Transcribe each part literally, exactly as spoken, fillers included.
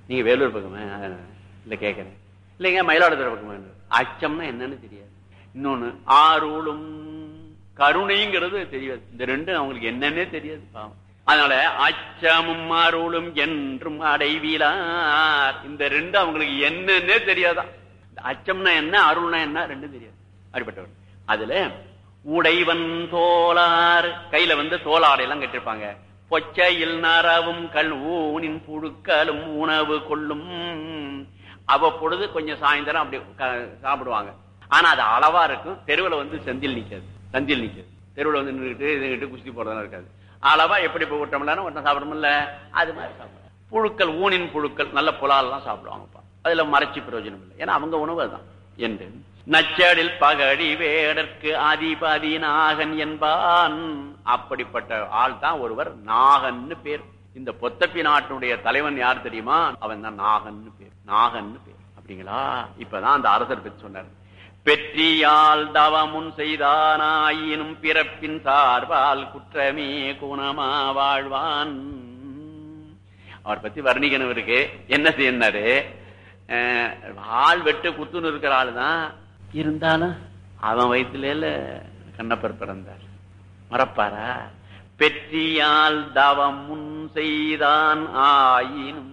நீங்க வேலூர் பக்கமா இல்ல கேட்கறேன் இல்லைங்க மயிலாடுதுறை பக்கமா. அச்சம்னா என்னன்னு தெரியாது. இன்னொன்னு ஆருளும் கருணைங்கிறது தெரியாது. இந்த ரெண்டும் அவங்களுக்கு என்னன்னே தெரியாது பாவம். அதனால அச்சமும் அருளும் என்றும் அடைவீலார், இந்த ரெண்டு அவங்களுக்கு என்னன்னே தெரியாதான். அச்சம்னா என்ன அருள்னா என்ன ரெண்டும் தெரியாது அப்படிப்பட்டவர். அதுல உடைவன் தோளார், கையில வந்து தோளாடை எல்லாம் கட்டிருப்பாங்க. பொச்சையில் நரவும் கல் ஊனின் புழுக்களும் உணவு கொள்ளும். அவ்வப்பொழுது கொஞ்சம் சாயந்தரம் அப்படி சாப்பிடுவாங்க. ஆனா அது அளவா இருக்கும். தெருவில் வந்து செந்தில் நிக்காது, சந்தில் நிக்காது. தெருவில் வந்து நின்றுட்டு இதுகிட்டு குஸ்தி போறதெல்லாம் இருக்காது. அளவா எப்படி போய் விட்டோம்ல ஒன்றும் சாப்பிடணும்ல, அது மாதிரி சாப்பிடுவாங்க. புழுக்கள் ஊனின் புழுக்கள் நல்ல புலால் எல்லாம் சாப்பிடுவாங்கப்பா. அதுல மறைச்சி பிரயோஜனம் இல்லை, ஏன்னா அவங்க உணவு அதுதான் என்று. நச்சடில் பகடி வேடற்கு அதிபதி நாகன் என்பான். அப்படிப்பட்ட ஆள் தான் ஒருவர் நாகன்னு பேர். இந்த பொத்தப்பி நாட்டினுடைய தலைவன் யார் தெரியுமா? அவன் தான் நாகன்னு பேர். நாகன்னு பேர் அப்படிங்களா? இப்பதான் அந்த அரசர் பற்றி சொன்னார். பெற்றியால் தவமுன் செய்தானாயினும் பிறப்பின் சார்பால் குற்றமே குணமா வாழ்வான். அவர் பத்தி வர்ணிக்கணும் இருக்கு. என்ன செய்யினாரு? ஆள் வெட்டு குத்துன்னு இருக்கிற ஆளு தான் இருந்தாலும் அவன் வயிற்றுல கண்ணப்பர் பிறந்தார். மறப்பாரா? பெற்றியால் தவம் முன் செய்தான் ஆயினும்,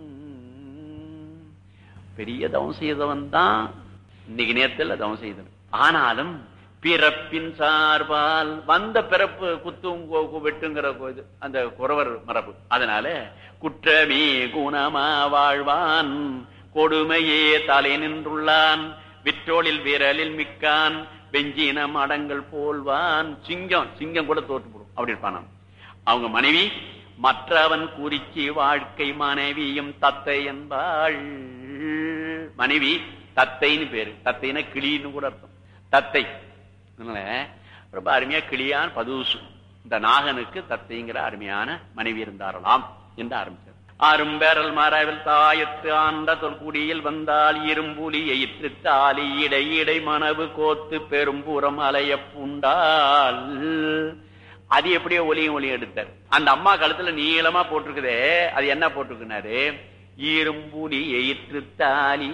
பெரிய தவம் செய்தவன் தான் இன்னைக்கு நேரத்தில் தவம் செய்தவன். ஆனாலும் பிறப்பின் சார்பால் வந்த பிறப்பு குத்தும் வெட்டுங்கிற அந்த குறவர் மரபு. அதனால குற்றமே குணமா வாழ்வான், கொடுமையே தலை நின்றுள்ளான், விற்றோளில் விரலில் மிக்கான், வெஞ்சின மடங்கள் போல்வான். சிங்கம் சிங்கம் கூட தோற்று போடும் அப்படி இருப்பான். அவங்க மனைவி மற்றவன் குறிச்சி வாழ்க்கை மனைவியும் தத்தை என்பாள். மனைவி தத்தைன்னு பேரு. தத்தைன்னா கிளின்னு கூட அர்த்தம். தத்தை ரொம்ப அருமையா கிளியான் பதுசு. இந்த நாகனுக்கு தத்தைங்கிற அருமையான மனைவி இருந்தாரலாம் என்று ஆரம்பிச்சார். அரும்பெறல் மரவில் தாயத்து ஆண்ட தொல்குடியில் வந்தால் இரும்புலி எயிற்று தாலி இடை இடை மனவு கோத்து பெரும்புறம் அலைய பூண்டால். அது எப்படியோ ஒலியும் ஒலியும் எடுத்தார். அந்த அம்மா கழுத்துல நீளமா போட்டிருக்குதே, அது என்ன போட்டிருக்குனாரு? இரும்புலி எயிற்று தாலி.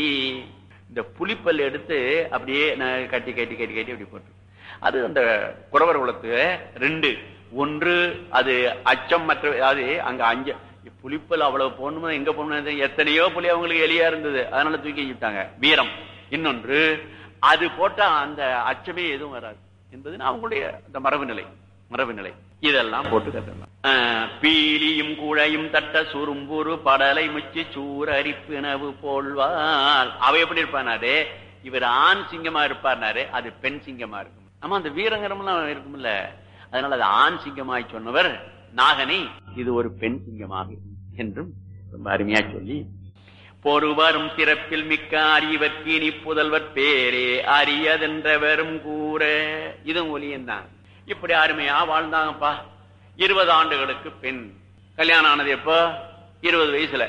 இந்த புலிப்பல் எடுத்து அப்படியே கட்டி கட்டி கட்டி கட்டி அப்படி போட்டு. அது அந்த குறவர் குலத்து ரெண்டு. ஒன்று அது அச்சம், மற்ற அது அங்க அஞ்ச புலிப்பல் அவ்வளவு போடணுமா எங்க போடணும்? எத்தனையோ புலி அவங்களுக்கு எளியா இருந்தது, அதனால தூக்கி வச்சுட்டாங்க வீரம். இன்னொன்று அது போட்டா அந்த அச்சமே எதுவும் வராது என்பது அவங்களுடைய அந்த மரபு நிலை. மரபு நிலை இதெல்லாம் போட்டு கட்டலாம். பீலியும் குழையும் தட்ட சுரும்புரு படலை முச்சி சூர் அரிப்பினவு போல்வாள். அவ எப்படி இருப்பானாரு? இவர் ஆண் சிங்கமா இருப்பார்னாரு, அது பெண் சிங்கமா இருக்கும். ஆமா, அந்த வீரங்கரம்லாம் இருக்கும்ல, அதனால அது ஆண் சிங்கமாய் சொன்னவர் நாகனை இது ஒரு பெண் சிங்கமாக என்றும் ரொம்ப அருமையா சொல்லி, பொறுவரும் சிறப்பில் மிக்க அறிவர்கினி புதல்வர் பேரே அரியதென்றவரும் கூற. இதுவும் ஒலியன் தான். இப்படி அருமையா வாழ்ந்தாங்கப்பா. இருபது ஆண்டுகளுக்கு பெண் கல்யாணம் ஆனது எப்போ? இருபது வயசுல.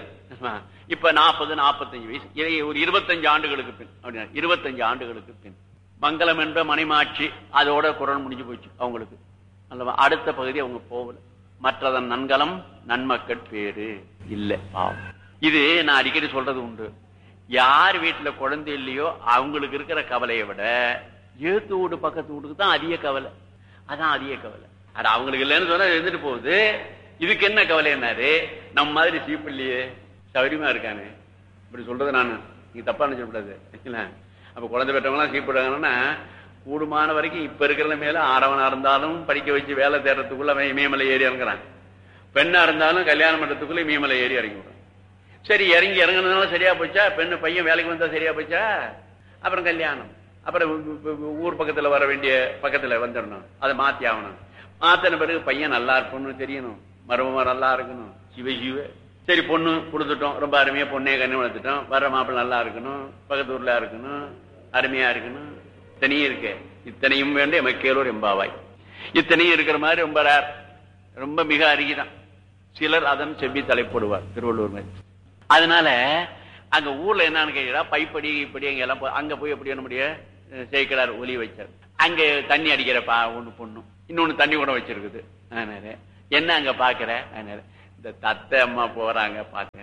இப்ப நாற்பது நாற்பத்தஞ்சு வயசு, ஒரு இருபத்தஞ்சு ஆண்டுகளுக்கு பின் அப்படின்னா இருபத்தஞ்சு ஆண்டுகளுக்கு பின் மங்களம் என்ற மணிமாட்சி அதோட குரல் முடிஞ்சு போச்சு அவங்களுக்கு. அல்லவா? அடுத்த பகுதி அவங்க போகல. மற்றதன் நன்கலம் நன்மக்கள் பேரு இல்ல பாவம். இது நான் அடிக்கடி சொல்றது உண்டு. யார் வீட்டுல குழந்தை இல்லையோ அவங்களுக்கு இருக்கிற கவலையை விட ஏத்து வீடு பக்கத்து வீட்டுக்கு தான் அதிக கவலை. அதான் அதிக கவலை. அது அவங்களுக்கு இல்லைன்னு சொன்னா இருந்துட்டு போகுது. இதுக்கு என்ன கவலை? என்னாரு நம்ம மாதிரி சீப்பிள்ளையே சௌரியமா இருக்கானு இப்படி சொல்றது. நான் நீங்க தப்பா நினைச்சக்கூடாது. அப்ப குழந்தை பெற்றவங்களாம் சீப்பிடுறாங்கன்னா கூடுமான வரைக்கும் இப்ப இருக்கிற மேல ஆடவனா இருந்தாலும் படிக்க வச்சு வேலை தேடுறதுக்குள்ள அவன் இமயமலை ஏறி இறங்குறான். பெண்ணா இருந்தாலும் கல்யாணம் பண்றதுக்குள்ள இமயமலை ஏறி இறங்கி விடுறான். சரி, இறங்கி இறங்குனதுனால சரியா போச்சா? பெண்ணு பையன் வேலைக்கு வந்தா சரியா போச்சா? அப்புறம் கல்யாணம், அப்புறம் ஊர் பக்கத்துல வர வேண்டிய பக்கத்துல வந்துடணும், அதை மாத்தி ஆகணும். மாத்தின பிறகு பையன் நல்லா இருக்கணும்னு தெரியணும், மருமம் நல்லா இருக்கணும். சிவ சிவ சரி, பொண்ணு கொடுத்துட்டோம், ரொம்ப அருமையா பொண்ணே கண்ணு வளர்த்துட்டோம். வர்ற மாப்பிள்ளை நல்லா இருக்கணும், பக்கத்து ஊர்ல இருக்கணும், அருமையா இருக்கணும். இத்தனையும் இருக்கு. இத்தனையும் வேண்டிய எமக்கேலூர் எம்பாவாய். இத்தனையும் இருக்கிற மாதிரி ரொம்ப ரேர், ரொம்ப மிக அருகிதான். சிலர் அதன் செவ்வி தலைப்படுவார் திருவள்ளூர் மாதிரி. அதனால அங்க ஊர்ல என்னன்னு கேட்கிறா, பைப்படி இப்படி அங்க எல்லாம் அங்க போய் எப்படி என்ன முடிய சேர்க்கிறார், ஒலி வச்சார். அங்க தண்ணி அடிக்கிறப்பா ஒண்ணு பொண்ணு, இன்னொன்னு தண்ணி கூட வச்சிருக்குது. அதனால என்ன அங்க பாக்குற? அதனால இந்த தத்தை அம்மா போறாங்க பாக்குறேன்.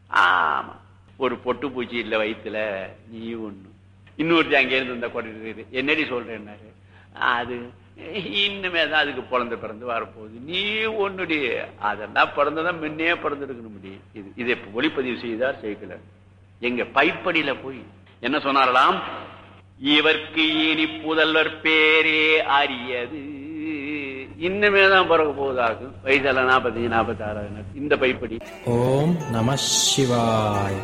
ஆமா, ஒரு பொட்டு பூச்சி இல்ல வயிற்றுல, நீ ஒண்ணு. இன்னொருத்தி அங்கே இருந்து இந்த கொண்டு என்னடி சொல்றேன்னாரு, அது இன்னுமே தான் அதுக்கு பிறந்த பிறந்து வரப்போகுது, நீ ஒண்ணுடி, அதெல்லாம் பிறந்ததான் முன்னே பிறந்திருக்கணும் முடி. இது இதை ஒளிப்பதிவு செய்தார் சேர்க்கல. எங்க பைப்படியில போய் என்ன சொன்னாரலாம், இவர்க்கு இனி புதல்வர் பேரே அறியது, இன்னுமேதான் பிறகு போவதாகும், வயசெல்லாம் நாற்பத்தஞ்சு நாற்பத்தி ஆறாவது இந்த பைப்படி. ஓம் நம சிவாய்.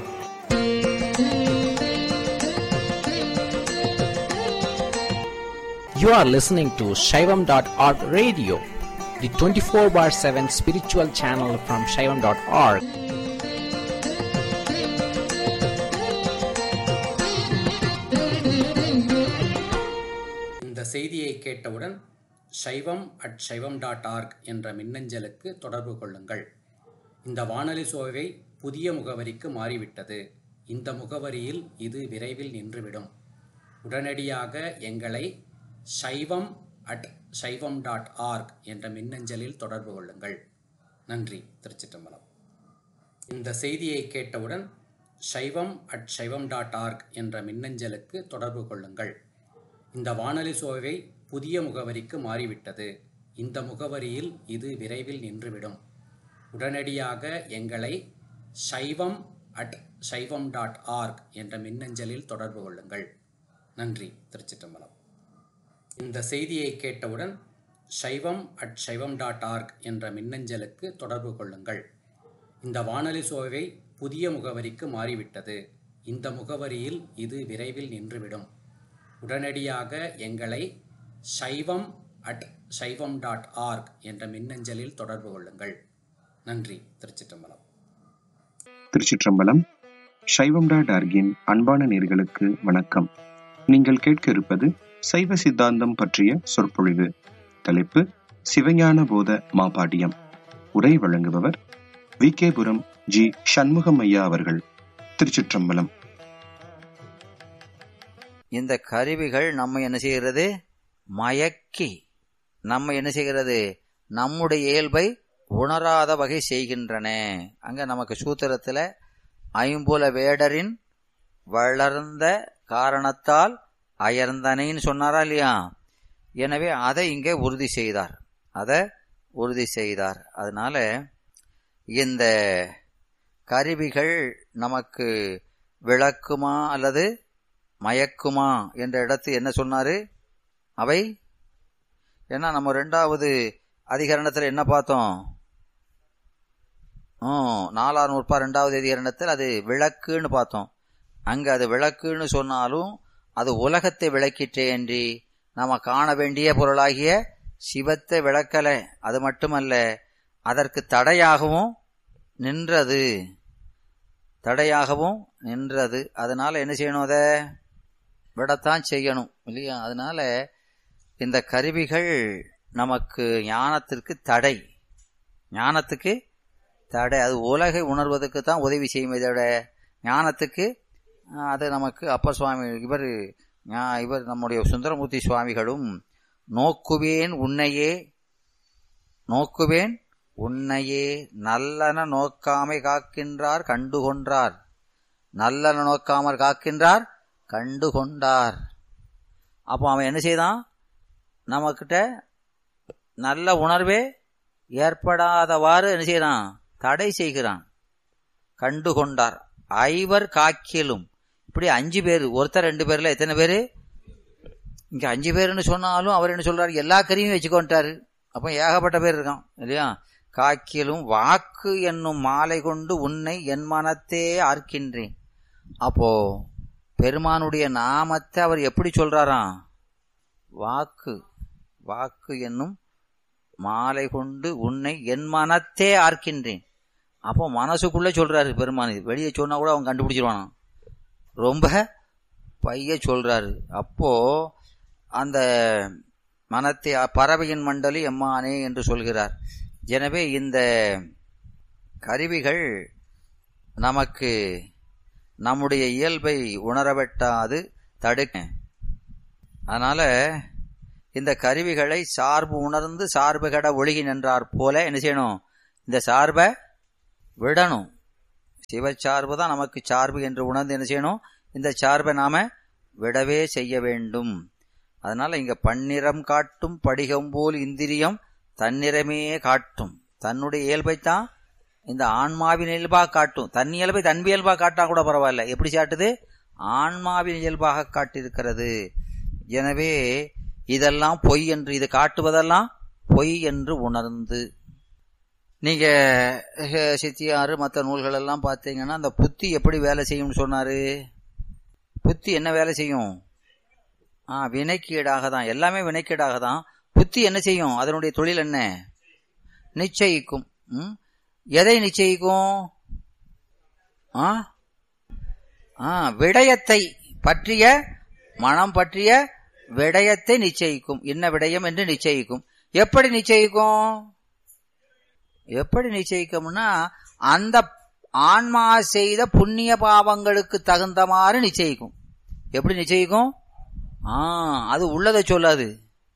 You are listening to Shaivam dot org radio, the twenty-four bar seven spiritual channel from Shaivam dot org. இந்த செய்தியை கேட்டவுடன் சைவம் அட் சைவம் டாட் ஆர்க் என்ற மின்னஞ்சலுக்கு தொடர்பு கொள்ளுங்கள். இந்த வானொலி சோவை புதிய முகவரிக்கு மாறிவிட்டது. இந்த முகவரியில் இது விரைவில் நின்றுவிடும். உடனடியாக எங்களை சைவம் அட் சைவம் டாட் ஆர்க் என்ற மின்னஞ்சலில் தொடர்பு கொள்ளுங்கள். நன்றி. திருச்சிற்றம்பலம். இந்த செய்தியை கேட்டவுடன் சைவம் அட் சைவம் டாட் ஆர்க் என்ற மின்னஞ்சலுக்கு தொடர்பு கொள்ளுங்கள். இந்த வானொலி சோவை புதிய முகவரிக்கு மாறிவிட்டது. இந்த முகவரியில் இது விரைவில் நின்றுவிடும். உடனடியாக எங்களை சைவம் அட் சைவம் டாட் ஆர்க் என்ற மின்னஞ்சலில் தொடர்பு கொள்ளுங்கள். நன்றி. திருச்சிற்றம்பலம். இந்த செய்தியை கேட்டவுடன் சைவம் அட் சைவம் டாட் ஆர்க் என்ற மின்னஞ்சலுக்கு தொடர்பு கொள்ளுங்கள். இந்த வானொலி சோவை புதிய முகவரிக்கு மாறிவிட்டது. இந்த முகவரியில் இது விரைவில் நின்றுவிடும். உடனடியாக எங்களை சைவம் அட் சைவம் டாட் ஆர்க் என்ற மின்னஞ்சலில் தொடர்பு கொள்ளுங்கள். நன்றி. திருச்சிற்றம்பலம். திருச்சிற்றம்பலம். சைவம் டாட் ஆர்கின் அன்பான நேயர்களுக்கு வணக்கம். நீங்கள் கேட்க இருப்பது சைவ சித்தாந்தம் பற்றிய சொற்பொழிவு. தலைப்பு சிவஞான போத மாபாடியம். உரை வழங்குபவர் வி கே புரம் ஜி சண்முகம் ஐயா அவர்கள். திருச்சிற்றம்பலம். இந்த கருவிகள் நம்ம என்ன செய்கிறது, மயக்கி நம்ம என்ன செய்கிறது, நம்முடைய இயல்பை உணராத வகை செய்கின்றன. அங்க நமக்கு சூத்திரத்துல ஐம்புல வேடரின் வளர்ந்த காரணத்தால் அயர்ந்தனைன்னு சொன்னாரா இல்லையா? எனவே அதை இங்கே உறுதி செய்தார், அதை உறுதி செய்தார். அதனால இந்த கருவிகள் நமக்கு விளக்குமா அல்லது மயக்குமா என்ற இடத்து என்ன சொன்னாரு? அவை ஏன்னா நம்ம ரெண்டாவது அதிகரணத்தில் என்ன பார்த்தோம்? நாலாறு நூற்பா ரெண்டாவது அதிகரணத்தில் அது விளக்குன்னு பார்த்தோம். அங்க அது விளக்குன்னு சொன்னாலும் அது உலகத்தை விளக்கிற்றேன்றி நாம காண வேண்டிய பொருளாகிய சிவத்தை விளக்கல. அது மட்டுமல்ல, அதற்கு தடையாகவும் நின்றது, தடையாகவும் நின்றது. அதனால என்ன செய்யணும், அதை விடத்தான் செய்யணும் இல்லையா? அதனால இந்த கருவிகள் நமக்கு ஞானத்திற்கு தடை, ஞானத்துக்கு தடை. அது உலகை உணர்வதற்கு தான் உதவி செய்யும், இதோட ஞானத்துக்கு அது நமக்கு அப்பர் சுவாமி இவர் இவர் நம்முடைய சுந்தரமூர்த்தி சுவாமிகளும் நோக்குவேன் உன்னையே, நோக்குவேன் உன்னையே நல்லன நோக்காமை காக்கின்றார் கண்டுகொன்றார், நல்லன நோக்காமற் காக்கின்றார் கண்டுகொண்டார். அப்போ அவன் என்ன செய்தான், நம்மக்கிட்ட நல்ல உணர்வே ஏற்படாதவாறு என்ன செய்யறான், தடை செய்கிறான். கண்டுகொண்டார். ஐவர் காக்கிலும், இப்படி அஞ்சு பேர், ஒருத்தர் ரெண்டு பேர்ல எத்தனை பேரு? இங்க அஞ்சு பேருன்னு சொன்னாலும் அவர் என்ன சொல்றாரு, எல்லா கருவியும் வச்சுக்கொண்டாரு. அப்ப ஏகப்பட்ட பேர் இருக்கான் இல்லையா? காக்கிலும் வாக்கு என்னும் மாலை கொண்டு உன்னை என் மனத்தே ஆர்க்கின்றேன். அப்போ பெருமானுடைய நாமத்தை அவர் எப்படி சொல்றாராம்? வாக்கு, வாக்கு என்னும் மாலை கொண்டு உன்னை என் மனத்தே ஆர்க்கின்றேன். அப்போ மனசுக்குள்ளே சொல்றாரு பெருமான். வெளியே சொன்னா கூட அவன் கண்டுபிடிச்சிருவானா, ரொம்ப பைய சொல்றாரு. அப்போ அந்த மனத்தை பறவையின் மண்டலி எம்மானே என்று சொல்கிறார். எனவே இந்த கருவிகள் நமக்கு நம்முடைய இயல்பை உணரவெட்டாது தடுக்க. அதனால இந்த கருவிகளை சார்பு உணர்ந்து சார்பு கட ஒழுகி நின்றார் போல என்ன செய்யணும், இந்த சார்பை விடணும். சிவச்சார்பு தான் நமக்கு சார்பு என்று உணர்ந்து என்ன செய்யணும், இந்த சார்பை நாம விடவே செய்ய வேண்டும். அதனால இங்க பன்னிறம் காட்டும் படிகம் போல் இந்திரியம் தன்னிறமே காட்டும். தன்னுடைய இயல்பைத்தான் இந்த ஆன்மாவின் இயல்பாக காட்டும். தன் இயல்பை தன்பு இயல்பாக காட்டா கூட பரவாயில்ல. எப்படி காட்டுது? ஆன்மாவின் இயல்பாக காட்டியிருக்கிறது. எனவே இதெல்லாம் பொய் என்று, இது காட்டுவதெல்லாம் பொய் என்று உணர்ந்து, நீங்க சித்தியாறு மற்ற நூல்கள் எல்லாம் பார்த்தீங்கன்னா அந்த புத்தி எப்படி வேலை செய்யும்னு சொன்னாரு. புத்தி என்ன வேலை செய்யும்? ஆ வினைக்கீடாக தான், எல்லாமே வினைக்கீடாக தான். புத்தி என்ன செய்யும்? அதனுடைய தொழில் என்ன? நிச்சயிக்கும். ம் எதை நிச்சயிக்கும்? ஆ ஆ விடயத்தை பற்றிய, மனம் பற்றிய விடயத்தை நிச்சயிக்கும். என்ன விடயம் என்று நிச்சயிக்கும். எப்படி நிச்சயிக்கும்? எப்படி நிச்சயிக்கும்னா அந்த ஆன்மா செய்த புண்ணிய பாவங்களுக்கு தகுந்தமாறு நிச்சயிக்கும். எப்படி நிச்சயிக்கும்? ஆ அது உள்ளதை சொல்லாது.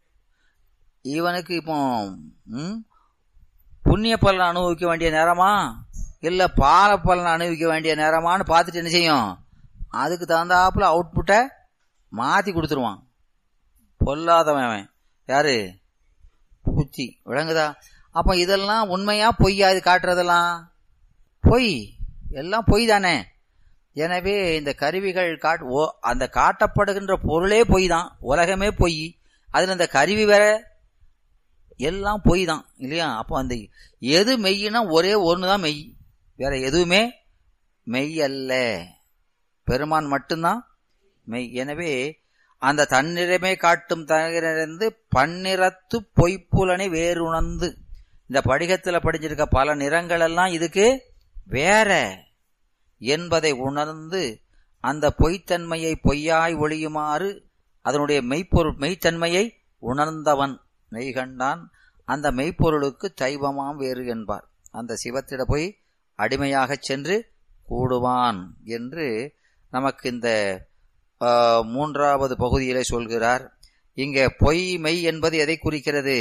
இவனுக்கு இப்போ ம் புண்ணிய பலனை அனுபவிக்க வேண்டிய நேரமா இல்ல பால பலனை அனுபவிக்க வேண்டிய நேரமான்னு பார்த்துட்டு என்ன செய்யும்? அதுக்கு தகுந்தாப்புல அவுட்புட்டை மாத்தி கொடுத்துருவான். பொல்லாதவன் யாரு? புத்தி. விளங்குதா? அப்ப இதெல்லாம் உண்மையா பொய்யா? இது காட்டுறதெல்லாம் பொய், எல்லாம் பொய் தானே. எனவே இந்த கருவிகள் காட் ஓ அந்த காட்டப்படுகின்ற பொருளே பொய் தான், உலகமே பொய். அதுல இந்த கருவி வேற, எல்லாம் பொய் தான் இல்லையா? அப்போ அந்த எது மெய்னா ஒரே ஒண்ணுதான் மெய், வேற எதுவுமே மெய் அல்ல. பெருமான் மட்டும்தான் மெய். எனவே அந்த தன்னிறமே காட்டும் தனிறந்து பன்னிறத்து பொய்ப்புலனை வேறு உணர்ந்து, இந்த படிகத்துல படிஞ்சிருக்க பல நிறங்கள் எல்லாம் இதுக்கு வேற என்பதை உணர்ந்து அந்த பொய்த்தன்மையை பொய்யாய் ஒளியுமாறு அதனுடைய மெய்ப்பொருள் மெய்த்தன்மையை உணர்ந்தவன் மெய்கண்டான். அந்த மெய்ப்பொருளுக்கு தெய்வமாம் வேறு என்பார். அந்த சிவத்திட போய் அடிமையாகச் சென்று கூடுவான் என்று நமக்கு இந்த மூன்றாவது பகுதியிலே சொல்கிறார். இங்கே பொய் மெய் என்பது எதை குறிக்கிறது?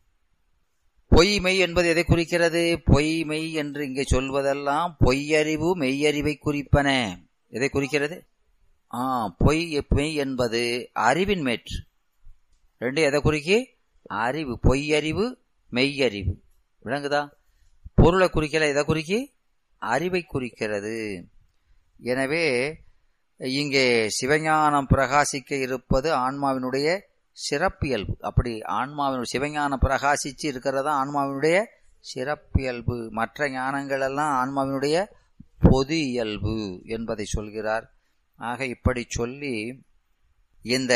பொய் மெய் என்பது எதை குறிக்கிறது? பொய் மெய் என்று இங்கே சொல்வதெல்லாம் பொய்யறிவு மெய்யறிவை குறிப்பன. எதை குறிக்கிறது? ஆ பொய் மெய் என்பது அறிவின் மேற்று. ரெண்டு எதை குறிக்கி? அறிவு. பொய்யறிவு மெய்யறிவு. விளங்குதா? பொருளை குறிக்கல, எதை குறிக்கி? அறிவை குறிக்கிறது. எனவே இங்கே சிவஞானம் பிரகாசிக்க இருப்பது ஆன்மாவினுடைய சிறப்பியல்பு. அப்படி ஆன்மாவினுடைய சிவஞானம் பிரகாசிச்சு இருக்கிறதா ஆன்மாவினுடைய சிறப்பியல்பு. மற்ற ஞானங்கள் எல்லாம் ஆன்மாவினுடைய பொது இயல்பு என்பதை சொல்கிறார். ஆக இப்படி சொல்லி இந்த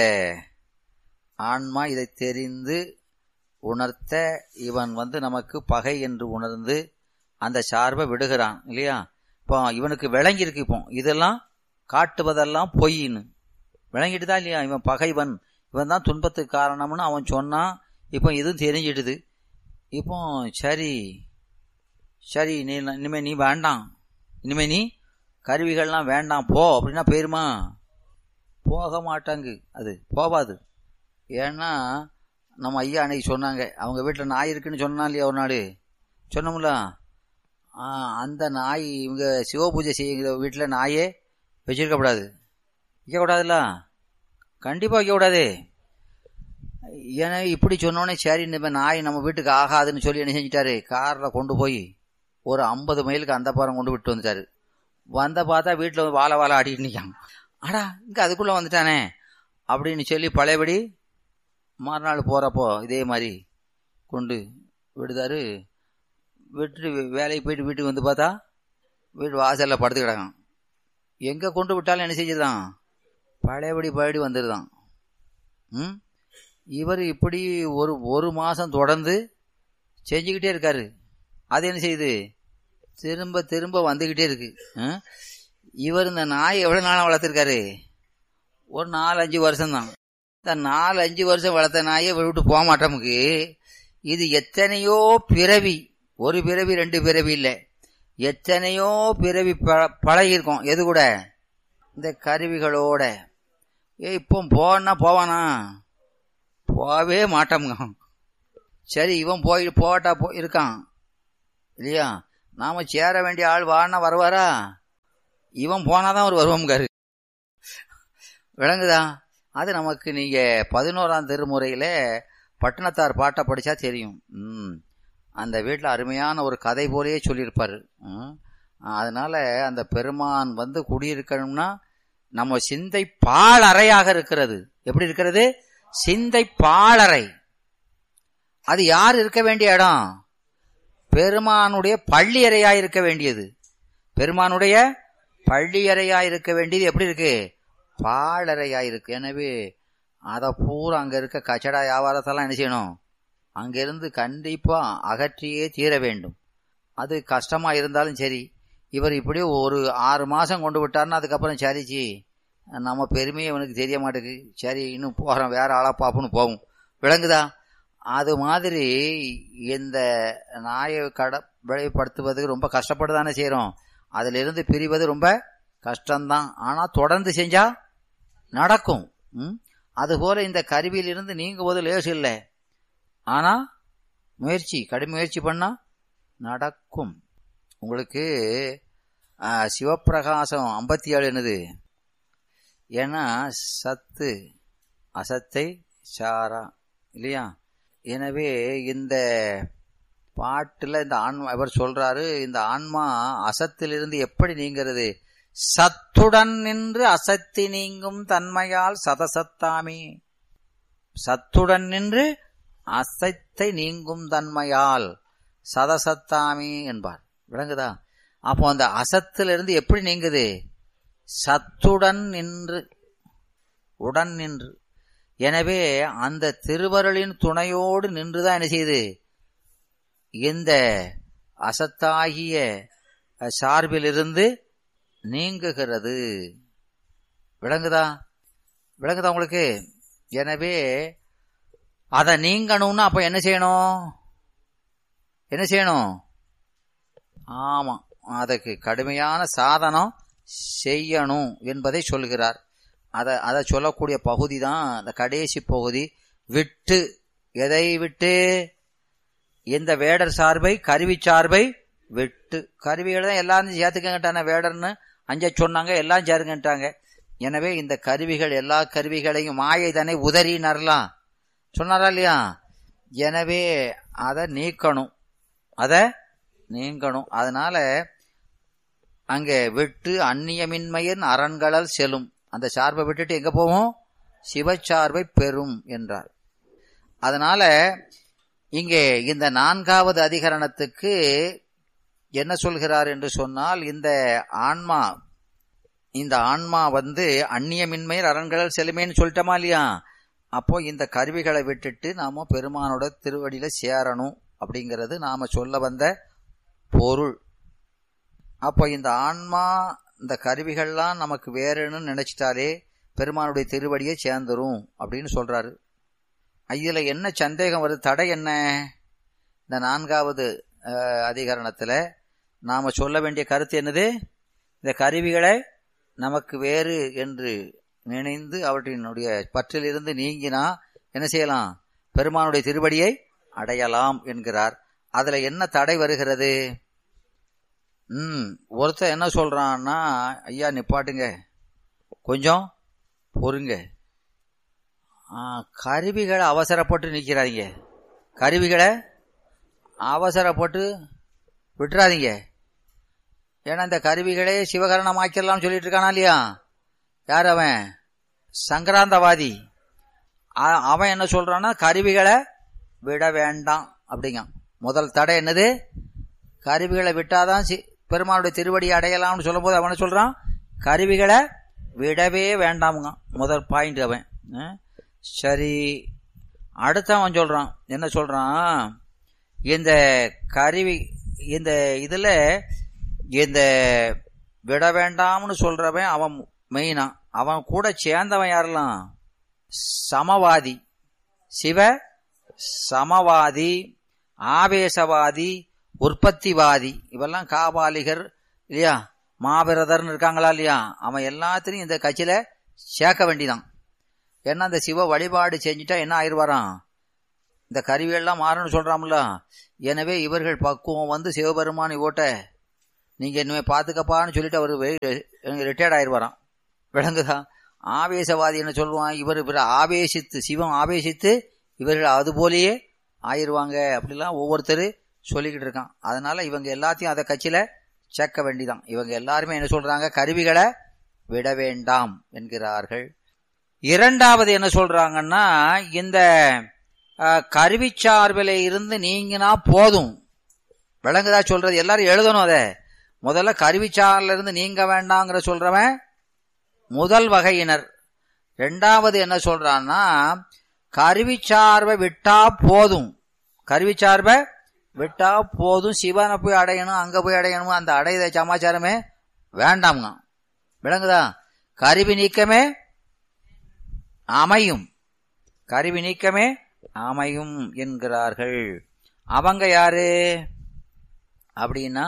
ஆன்மா இதை தெரிந்து உணர்த்த இவன் வந்து நமக்கு பகை என்று உணர்ந்து அந்த சார்பை விடுகிறான் இல்லையா? இப்போ இவனுக்கு விளங்கியிருக்கு, இப்போ இதெல்லாம் காட்டுவதெல்லாம் பொய்ன்னு விளங்கிட்டு தான் இல்லையா? இவன் பகைவன், இவன் தான் துன்பத்துக்கு காரணம்னு அவன் சொன்னான். இப்போ இதுவும் தெரிஞ்சிடுது. இப்போ சரி சரி நீ இனிமே நீ வேண்டாம், இனிமே நீ கருவிகள்லாம் வேண்டாம் போ அப்படின்னா போயிருமா? போக மாட்டாங்க, அது போவாது. ஏன்னா நம்ம ஐயா அன்னைக்கு சொன்னாங்க, அவங்க வீட்டில் நாய் இருக்குன்னு சொன்னா இல்லையா ஒரு நாள் சொன்னோம்ல, அந்த நாய் இவங்க சிவ பூஜை செய்யுங்கிற வீட்டில் நாயே வச்சிருக்கக்கூடாது. வைக்கக்கூடாதுல்ல, கண்டிப்பாக வைக்கக்கூடாது. ஏன்னா இப்படி சொன்னோடனே சரி இந்த நாய் நம்ம வீட்டுக்கு ஆகாதுன்னு சொல்லி என்ன செஞ்சிட்டாரு, காரில் கொண்டு போய் ஒரு ஐம்பது மைலுக்கு அந்த பாரம் கொண்டு விட்டு வந்துட்டாரு. வந்த பார்த்தா வீட்டில் வாழை வாழை ஆடிட்டு நிற்கான். ஆடா இங்கே அதுக்குள்ளே வந்துட்டானே அப்படின்னு சொல்லி பழையபடி மறுநாள் போகிறப்போ இதே மாதிரி கொண்டு விடுதாரு. விட்டு வேலைக்கு போயிட்டு வீட்டுக்கு வந்து பார்த்தா வீட்டு வாசலில் படுத்து கிடக்கான். எங்கே கொண்டு விட்டாலும் என்ன செஞ்சுதான் பழையபடி பழையபடி வந்துடுதான். ம் இவர் இப்படி ஒரு ஒரு மாதம் தொடர்ந்து செஞ்சுக்கிட்டே இருக்காரு. அது என்ன செய்யுது, திரும்ப திரும்ப வந்துக்கிட்டே இருக்கு. இவர் இந்த நாயை எவ்வளோ நாளாக வளர்த்துருக்காரு, ஒரு நாலு அஞ்சு வருஷம்தான். இந்த நாலு அஞ்சு வருஷம் வளர்த்த நாயை விட்டு போக மாட்டோமுக்கு. இது எத்தனையோ பிறவி, ஒரு பிறவி ரெண்டு பிறவி இல்லை, எத்தனையோ பிறவி ப பழகிருக்கோம். எது கூட? இந்த கருவிகளோட. ஏ இப்போ போனா போவானா? போவே மாட்டோம்ங்க. சரி இவன் போய் போட்டா போ இருக்கான் இல்லையா? நாம சேர வேண்டிய ஆள் வானா வருவாரா? இவன் போனாதான் ஒரு வருவம்காரு. விளங்குதா? அது நமக்கு நீங்க பதினோராம் திருமுறையில பட்டினத்தார் பாட்டை படிச்சா தெரியும். ம் அந்த வீட்டில் அருமையான ஒரு கதை போலேயே சொல்லியிருப்பாரு. அதனால அந்த பெருமான் வந்து குடியிருக்கணும்னா நம்ம சிந்தை பாழறையாக இருக்கிறது. எப்படி இருக்கிறது? சிந்தை பாழறை. அது யார் இருக்க வேண்டிய இடம்? பெருமானுடைய பள்ளி அறையா இருக்க வேண்டியது. பெருமானுடைய பள்ளி அறையா இருக்க வேண்டியது எப்படி இருக்கு? பாழறையா இருக்கு. எனவே அதை பூரா அங்க இருக்க கச்சடா வியாபாரத்தெல்லாம் என்ன செய்யணும்? அங்கிருந்து கண்டிப்பா அகற்றியே தீர வேண்டும். அது கஷ்டமா இருந்தாலும் சரி. இவர் இப்படி ஒரு ஆறு மாசம் கொண்டு விட்டார்னா அதுக்கப்புறம் சரிச்சி நம்ம பெருமையை இவனுக்கு தெரிய மாட்டேங்குது, சரி இன்னும் போறோம் வேற ஆளா பாப்புன்னு போகும். விளங்குதா? அது மாதிரி இந்த நாயை கடைப்படுத்துவதுக்கு ரொம்ப கஷ்டப்பட்டு தானே செய்யறோம். அதுல இருந்து பிரிவது ரொம்ப கஷ்டம்தான். ஆனா தொடர்ந்து செஞ்சா நடக்கும். ம் அதுபோல இந்த கருவியிலிருந்து நீங்குவது லேசு இல்லை. ஆனா முயற்சி கடும் முயற்சி பண்ணா நடக்கும். உங்களுக்கு சிவப்பிரகாசம் ஐம்பத்தி ஏழு என்னது? ஏன்னா சத்து அசத்தை சாரா இல்லையா? எனவே இந்த பாட்டுல இந்த ஆன்மா இவர் சொல்றாரு, இந்த ஆன்மா அசத்திலிருந்து எப்படி நீங்கிறது? சத்துடன் நின்று அசத்தி நீங்கும் தன்மையால் சதசத்தாமே. சத்துடன் நின்று அசத்தை நீங்கும் தன்மையால் சதசத்தாமே என்பார். விளங்குதா? அப்போ அந்த அசத்திலிருந்து எப்படி நீங்குது? சத்துடன் நின்று, உடன் நின்று. எனவே அந்த திருவருளின் துணையோடு நின்றுதான் என்ன செய்யுது? இந்த அசத்தாகிய சார்பிலிருந்து நீங்குகிறது. விளங்குதா? விளங்குதா உங்களுக்கு? எனவே அதை நீங்கணும்னா அப்ப என்ன செய்யணும்? என்ன செய்யணும்? ஆமா, அதுக்கு கடுமையான சாதனம் செய்யணும் என்பதை சொல்கிறார். அதை அதை சொல்லக்கூடிய பகுதி தான் அந்த கடைசி பகுதி. விட்டு, எதை விட்டு? இந்த வேடர் சார்பை கருவி சார்பை விட்டு. கருவிகளை தான் எல்லாரும் சேர்த்துக்கங்கிட்டான வேடர்னு அஞ்ச சொன்னாங்க, எல்லாம் சேருங்கட்டாங்க. எனவே இந்த கருவிகள் எல்லா கருவிகளையும் மாயை தானே உதறினர்லாம் சொன்னாரா இல்லையா? எனவே அதை நீக்கணும், அதை நீங்கணும். அதனால அங்கே விட்டு அந்நியமின்மையின் அரண்களல் செல்லும். அந்த சார்பை விட்டுட்டு எங்க போவோம்? சிவச்சார்பை பெறும் என்றார். அதனால இங்கே இந்த நான்காவது அதிகரணத்துக்கு என்ன சொல்கிறார் என்று சொன்னால், இந்த ஆன்மா இந்த ஆன்மா வந்து அந்நியமின்மையில் அரண்களல் செல்லுமேன்னு சொல்லிட்டோமா இல்லையா? அப்போ இந்த கருவிகளை விட்டுட்டு நாம பெருமானோட திருவடியில சேரணும் அப்படிங்கிறது நாம சொல்ல வந்த பொருள். அப்போ இந்த ஆன்மா இந்த கருவிகள்லாம் நமக்கு வேறுன்னு நினைச்சிட்டாலே பெருமானுடைய திருவடியை சேர்ந்துரும் அப்படின்னு சொல்றாரு. இதுல என்ன சந்தேகம் வருது? தடை என்ன? இந்த நான்காவது அதிகரணத்துல நாம சொல்ல வேண்டிய கருத்து என்னது? இந்த கருவிகளை நமக்கு வேறு என்று நினைந்து அவற்றினுடைய பற்றிலிருந்து நீங்கினா என்ன செய்யலாம்? பெருமானுடைய திருவடியை அடையலாம் என்கிறார். அதுல என்ன தடை வருகிறது? ம் ஒருத்தர் என்ன சொல்றான்னா, ஐயா நிப்பாட்டுங்க, கொஞ்சம் பொறுங்க, கருவிகளை அவசரப்பட்டு நிற்கிறாதீங்க, கருவிகளை அவசரப்பட்டு விட்டுறாதீங்க. ஏன்னா இந்த கருவிகளே சிவகரணமாக்கிடலாம் சொல்லிட்டு இருக்கானா இல்லையா? யார் அவன்? சங்கராந்தவாதி. அவன் என்ன சொல்றான்னா கருவிகளை விட வேண்டாம் அப்படிங்க. முதல் தடை என்னது? கருவிகளை விட்டாதான் பெருமானுடைய திருவடியை அடையலாம்னு சொல்லும் போது அவனை சொல்றான் கருவிகளை விடவே வேண்டாமுங்க. முதல் பாயிண்ட் அவன். சரி, அடுத்தவன் சொல்றான் என்ன சொல்றான்? இந்த கருவி இந்த இதுல இந்த விட வேண்டாம்னு சொல்றவன் அவன் மெயினா. அவன் கூட சேர்ந்தவன் யாரெல்லாம்? சமவாதி, சிவ சமவாதி, ஆவேசவாதி, உற்பத்திவாதி, இவெல்லாம் காபாலிகர் இல்லையா, மாபிரதர்னு இருக்காங்களா இல்லையா? அவன் எல்லாத்திலையும் இந்த கட்சியில சேர்க்க வேண்டிதான். ஏன்னா இந்த சிவ வழிபாடு செஞ்சுட்டா என்ன ஆயிடுவாராம்? இந்த கருவியெல்லாம் மாறணும்னு சொல்றாம்ல. எனவே இவர்கள் பக்குவம் வந்து சிவபெருமான் ஓட்ட நீங்க இனிமே பாத்துக்கப்பான்னு சொல்லிட்டு அவரு ரிட்டையர்ட் ஆயிடுவாராம். விளங்குதா? ஆவேசவாதி என்ன சொல்லுவான், இவர் இவர் ஆவேசித்து சிவம் ஆவேசித்து இவர்கள் அது போலயே ஆயிடுவாங்க அப்படிலாம் ஒவ்வொருத்தர் சொல்லிக்கிட்டு இருக்கான். அதனால இவங்க எல்லாத்தையும் அதை கட்சியில சேர்க்க வேண்டிதான். இவங்க எல்லாருமே என்ன சொல்றாங்க, கருவிகளை விட வேண்டாம் என்கிறார்கள். இரண்டாவது என்ன சொல்றாங்கன்னா, இந்த கருவிச்சார்பில இருந்து நீங்கினா போதும். விளங்குதா சொல்றது? எல்லாரும் எழுதணும். அத முதல்ல கருவிச்சார்ல இருந்து நீங்க வேண்டாங்கிற சொல்றவன் முதல் வகையினர். ரெண்டாவது என்ன சொல்றான்னா, கருவிச்சார்பை விட்டா போதும், கருவிச்சார்பை விட்டா போதும், சிவனை போய் அடையணும் அங்க போய் அடையணும் அந்த அடையத சமாச்சாரமே வேண்டாம்ங்க. விளங்குதா? கருவி நீக்கமே அமையும், கருவி நீக்கமே அமையும் என்கிறார்கள். அவங்க யாரு அப்படின்னா,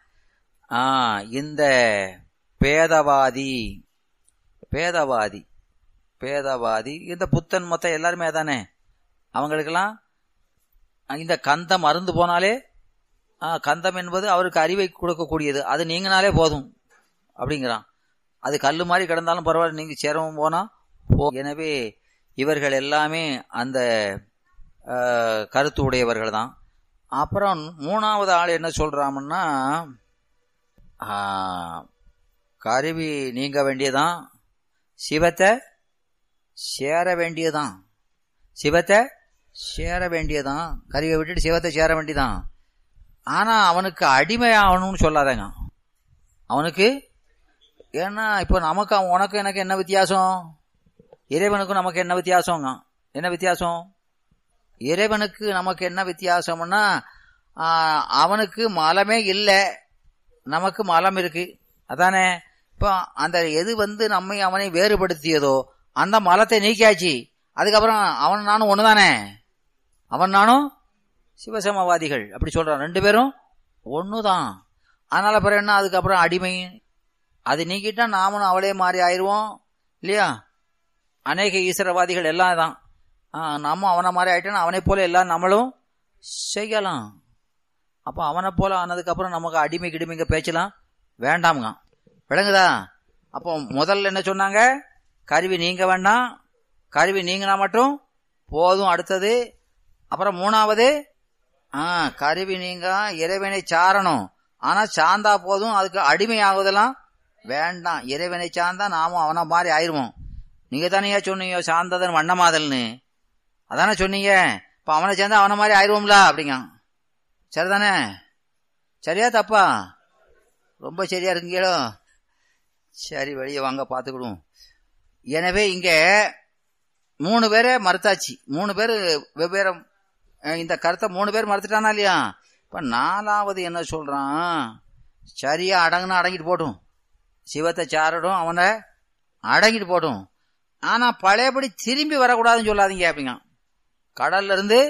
இந்த பேதவாதி பேதவாதி பேதவாதி இந்த புத்தன் மொத்தம் எல்லாருமே தானே. அவங்களுக்கெல்லாம் இந்த கந்தம் மறந்து போனாலே, கந்தம் என்பது அவருக்கு அறிவை கொடுக்கக்கூடியது, அது நீங்கினாலே போதும் அப்படிங்கிறான். அது கல்லு மாதிரி கிடந்தாலும் பரவாயில்ல, நீங்க சேரவும் போனா போ. எனவே இவர்கள் எல்லாமே அந்த கருத்து உடையவர்கள் தான். அப்புறம் மூணாவது ஆள் என்ன சொல்றாங்கன்னா, கருவி நீங்க வேண்டியதான், சிவத்தை சேர வேண்டியதான், சிவத்தை சேர வேண்டியதான், கருவியை விட்டுட்டு சிவத்தை சேர வேண்டியதான். ஆனா அவனுக்கு அடிமை ஆகணும்னு சொல்லாதங்க. அவனுக்கு ஏன்னா இப்ப நமக்கு உனக்கு எனக்கு என்ன வித்தியாசம், இறைவனுக்கும் நமக்கு என்ன வித்தியாசங்க? என்ன வித்தியாசம்? இறைவனுக்கு நமக்கு என்ன வித்தியாசம்னா, அவனுக்கு மலமே இல்லை, நமக்கு மலம் இருக்கு. அதானே? இப்ப அந்த எது வந்து நம்மை அவனை வேறுபடுத்தியதோ அந்த மலத்தை நீக்கியாச்சு. அதுக்கப்புறம் அவன் நானும் ஒண்ணுதானே, அவன் நானும் சிவசமவாதிகள் அப்படி சொல்றான். ரெண்டு பேரும் ஒண்ணுதான். அதனால பிறகு என்ன, அதுக்கப்புறம் அடிமை அது நீக்கிட்டா நாமளும் அவளே மாறி ஆயிடுவோம் இல்லையா? அநேக ஈஸ்வரவாதிகள் எல்லாம் தான். நம்ம அவனை மாதிரி ஆயிட்டோன்னா அவனை போல எல்லாம் நம்மளும் செய்யலாம். அப்போ அவனை போல ஆனதுக்கு அப்புறம் நமக்கு அடிமை கிடிமைங்க பேச்சலாம் வேண்டாமுங்க. விளங்குதா? அப்போ முதல்ல என்ன சொன்னாங்க, கருவி நீங்க வேண்டாம், கருவி நீங்கினா மட்டும் போதும். அடுத்தது அப்புறம் மூணாவது, ஆஹ் கருவி நீங்க இறைவனை சாரணும், ஆனா சார்ந்தா போதும், அதுக்கு அடிமை ஆகுதெல்லாம் வேண்டாம். இறைவனை சார்ந்தா நாமும் அவனை மாதிரி ஆயிருவோம். நீங்க தானே சொன்னீங்க சார்ந்ததன் வண்ணமாதல்னு, அதானே சொன்னீங்க. இப்ப அவனை சேர்ந்தா அவனை மாதிரி ஆயிருவோம்ல அப்படிங்க. சரிதானே? சரியா தப்பா? ரொம்ப சரியா இருக்கீங்களோ? சரி, வெளியே வாங்க பாத்துக்கிடுவோம். எனவே இங்க மூணு பேரை மறுத்தாச்சு. மூணு பேர் வெவ்வேறு இந்த கருத்தை மூணு பேர் மறுத்துட்டானா இல்லையா? இப்ப நாலாவது என்ன சொல்றான், சரியா அடங்குனா அடங்கிட்டு போட்டும், சிவத்தை சாரடும் அவனை அடங்கிட்டு போட்டும், ஆனா பழையபடி திரும்பி வரக்கூடாதுன்னு சொல்லாதீங்க அப்படிங்க. கடல்ல இருந்து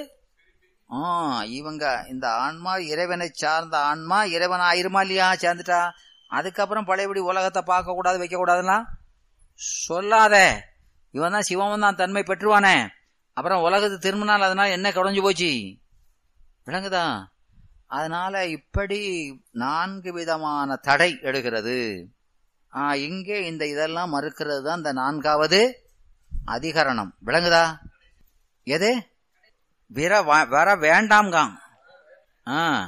ஆஹ் இவங்க இந்த ஆன்மா இறைவனை சார்ந்த ஆன்மா இறைவன் ஆயிருமா இல்லையா? சேர்ந்துட்டா அதுக்கப்புறம் பழையபடி உலகத்தை பார்க்க கூடாது வைக்க கூடாதுன்னா சொல்லாத. இவன் தான் சிவன் தான் தன்மை பெற்றுவானே, அப்புறம் உலகத்து திரும்பினால் அதனால என்ன குறைஞ்சு போச்சு? விளங்குதா? அதனால இப்படி நான்கு விதமான தடை எடுக்கிறது. ஆஹ் இங்கே இந்த இதெல்லாம் மறுக்கிறது தான் இந்த நான்காவது அதிகரணம். விளங்குதா? எது விர வர வேண்டாம்ங்க. ஆஹ்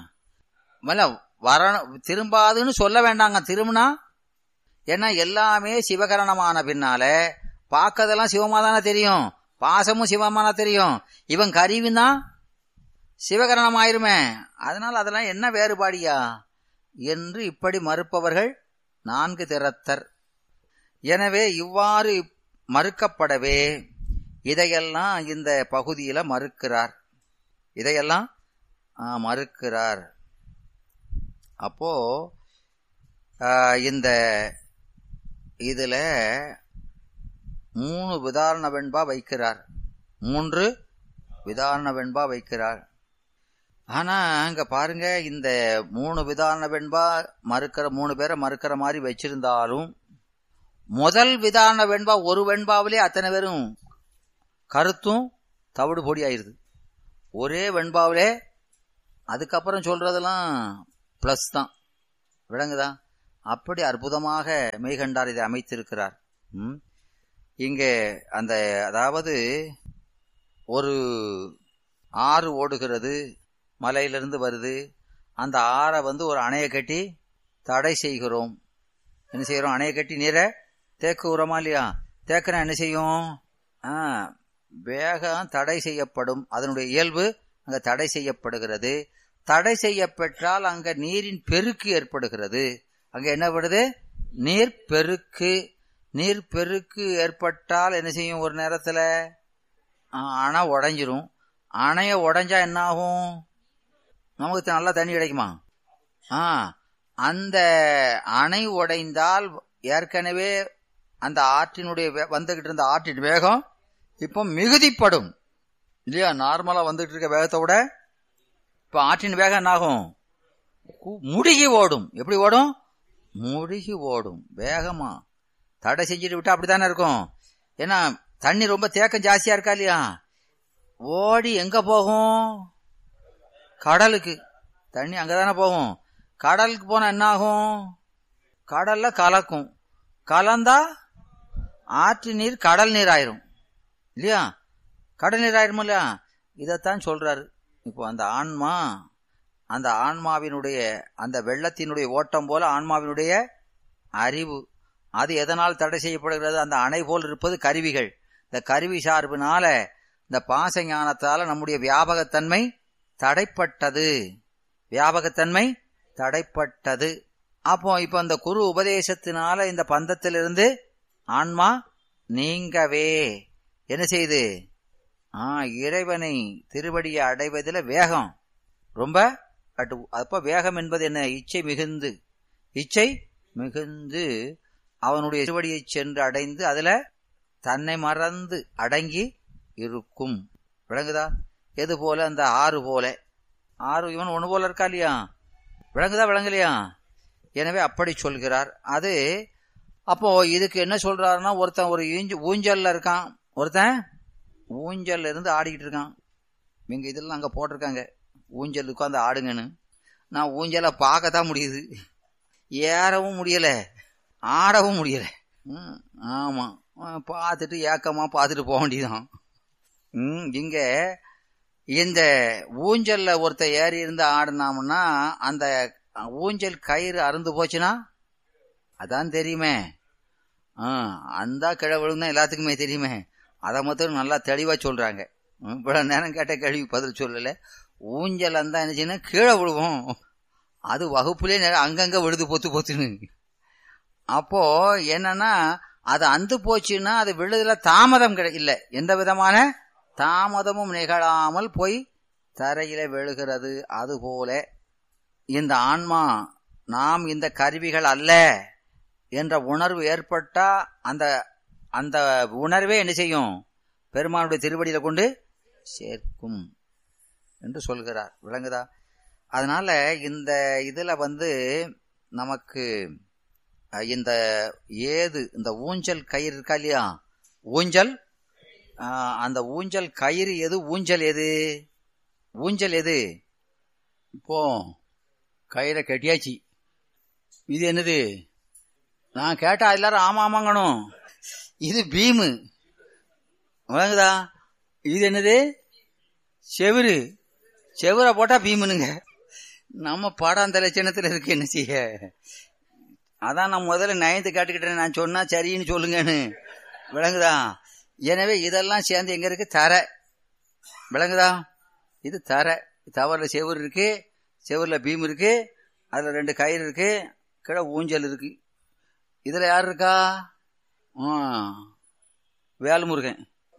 வர திரும்பாதுன்னு சொல்ல வேண்டாங்க. திரும்பினா ஏன்னா எல்லாமே சிவகரணமான பின்னால பார்க்கறதெல்லாம் சிவமா தானே தெரியும், பாசமும் சிவமான தெரியும். இவன் கருவினா சிவகரணம் ஆயிருமே, அதனால அதெல்லாம் என்ன வேறுபாடியா என்று இப்படி மறுப்பவர்கள் நான்கு திறத்தர். எனவே இவ்வாறு மறுக்கப்படவே இதையெல்லாம் இந்த பகுதியில மறுக்கிறார், இதையெல்லாம் மறுக்கிறார். அப்போ இந்த இதுல மூணு விதாரண வெண்பா வைக்கிறார், மூன்று விதாரண வெண்பா வைக்கிறார். ஆனா அங்க பாருங்க, இந்த மூணு விதாரண வெண்பா மறுக்கிற மூணு பேரை மறுக்கிற மாதிரி வச்சிருந்தாலும் முதல் விதாரண வெண்பா ஒரு வெண்பாவிலே அத்தனை பேரும் கருத்தும் தவிடு பொடி ஆயிருது ஒரே வெண்பாவிலே. அதுக்கப்புறம் சொல்றதெல்லாம் பிளஸ் தான். விளங்குதா? அப்படி அற்புதமாக மெய்கண்டார் இதை அமைத்திருக்கிறார். ம் இங்கே அந்த அதாவது ஒரு ஆறு ஓடுகிறது, மலையிலிருந்து வருது. அந்த ஆறை வந்து ஒரு அணையை கட்டி தடை செய்கிறோம். என்ன செய்யறோம்? அணையை கட்டி நீரை தேக்க விடுறோமா இல்லையா? தேக்கினா என்ன செய்யும்? ஆஹ் வேகம் தடை செய்யப்படும். அதனுடைய இயல்பு அங்க தடை செய்யப்படுகிறது. தடை செய்யப்பட்டால் அங்க நீரின் பெருக்கு ஏற்படுகிறது. அங்க என்ன படுது? நீர் பெருக்கு. நீர் பெருக்கு ஏற்பட்டால் என்ன செய்யும்? ஒரு நேரத்துல அணை உடைஞ்சிரும். அணைய உடைஞ்சா என்ன ஆகும்? நமக்கு நல்லா தண்ணி கிடைக்குமா? ஆஹ் அந்த அணை உடைந்தால் ஏற்கனவே அந்த ஆற்றினுடைய வந்துகிட்டு இருந்த ஆற்றின் வேகம் இப்போ மிகுதிப்படும் இல்லையா? நார்மலா வந்துகிட்டு இருக்க வேகத்தை விட இப்ப ஆற்றின் வேகம் என்ன ஆகும்? முடுகி ஓடும். எப்படி ஓடும்? முடுகி ஓடும் வேகமா. தடை செஞ்சுட்டு விட்டா அப்படித்தானே இருக்கும். ஏன்னா தண்ணி ரொம்ப தேக்கம் ஜாஸ்தியா இருக்கா இல்லையா? ஓடி எங்க போகும்? கடலுக்கு. தண்ணி அங்கதானே போகும். கடலுக்கு போனா என்ன ஆகும்? கடல்ல கலக்கும். கலந்தா ஆற்று நீர் கடல் நீர் ஆயிரும் இல்லையா? கடல் நீர் ஆயிரும் இல்லையா? இதத்தான் சொல்றாரு. இப்போ அந்த ஆன்மா, அந்த ஆன்மாவினுடைய அந்த வெள்ளத்தினுடைய ஓட்டம் போல ஆன்மாவினுடைய அறிவு, அது எதனால் தடை செய்யப்படுகிறது? அந்த அணை போல் இருப்பது கருவிகள். இந்த கருவி சார்பினால, இந்த பாச ஞானத்தால நம்முடைய வியாபகத்தன்மை தடைப்பட்டது. வியாபகத்தன்மை தடைப்பட்டது. அப்போ இப்ப அந்த குரு உபதேசத்தினால இந்த பந்தத்திலிருந்து ஆன்மா நீங்கவே என்ன செய்து ஆஹ் இறைவனை திருவடியை அடைவதில் வேகம் ரொம்ப. அப்ப வேகம் என்பது என்ன? இச்சை மிகுந்து, இச்சை மிகுந்து அவனுடைய திருவடியை சென்று அடைந்து அதுல தன்னை மறந்து அடங்கி இருக்கும். விளங்குதா? எது போல? அந்த ஆறு போல. ஆறு இவன் ஒண்ணு போல இருக்கா இல்லையா? விளங்குதா? விளங்கலையா? எனவே அப்படி சொல்கிறார். அது அப்போ இதுக்கு என்ன சொல்றாருன்னா, ஒருத்தன் ஒரு ஊஞ்சல்ல இருக்கான், ஒருத்தன் ஊஞ்சல்ல இருந்து ஆடிக்கிட்டு இருக்கான். இங்க இதெல்லாம் அங்க போட்டிருக்காங்க ஊஞ்சல் உட்காந்து ஆடுங்கன்னு. நான் ஊஞ்சலை பார்க்கத்தான் முடியுது, ஏறவும் முடியல, ஆடவும் முடியல. ஆமா, பார்த்துட்டு ஏக்கமா பார்த்துட்டு போக வேண்டியதான். உம் இங்க இந்த ஊஞ்சல்ல ஒருத்த ஏறி இருந்து ஆடினாம்னா அந்த ஊஞ்சல் கயிறு அறுந்து போச்சுன்னா அதான் தெரியுமே. ஆஹ் அந்த கிழவழும் தான் எல்லாத்துக்குமே தெரியுமே. அதை மட்டும் நல்லா தெளிவா சொல்றாங்க. இவ்வளவு நேரம் கேட்ட கேள்வி பதில் சொல்லல. ஊஞ்சல் அந்த என்னச்சுன்னா கீழே விழுவோம், அது வகுப்புலே அங்கங்க விழுது பொத்து பொத்துன்னு. அப்போ என்னன்னா அது அந்து போச்சுன்னா அது விழுதுல தாமதம் கிடை இல்ல, எந்த விதமான தாமதமும் நிகழாமல் போய் தரையில விழுகிறது. அதுபோல இந்த ஆன்மா நாம் இந்த கருவிகள் அல்ல என்ற உணர்வு ஏற்பட்டா அந்த அந்த உணர்வே என்ன செய்யும்? பெருமானுடைய திருவடியில கொண்டு சேர்க்கும் என்று சொல்கிறார். விளங்குதா? அதனால இந்த இதுல வந்து நமக்கு இந்த ஏது இந்த ஊஞ்சல் கயிறு இருக்கா இல்லையா? ஊஞ்சல், அந்த ஊஞ்சல் கயிறு எது? ஊஞ்சல் எது? ஊஞ்சல் எது? இப்போ கயிறை கட்டியாச்சு. இது என்னது? நான் கேட்டா எல்லாரும் ஆமா ஆமாங்கணும். இது பீமு. விளங்குதா? இது என்னது? செவுரு. செவுரை போட்டா பீமுனுங்க. நம்ம பாடம் அந்த லட்சணத்துல இருக்கு. என்ன செய்ய? அதான் நான் முதல்ல நயந்து கேட்டுக்கிட்டேன், நான் சொன்னா சரின்னு சொல்லுங்கன்னு. விளங்குதா? எனவே இதெல்லாம் சேர்ந்து எங்க இருக்கு? தரை. விளங்குதா? இது தரை. தவறுல செவுரு இருக்கு, செவுருல பீம் இருக்கு, அதுல ரெண்டு கயிறு இருக்கு, கீழே ஊஞ்சல் இருக்கு. இதுல யார் இருக்கா? வேல்முருகன்.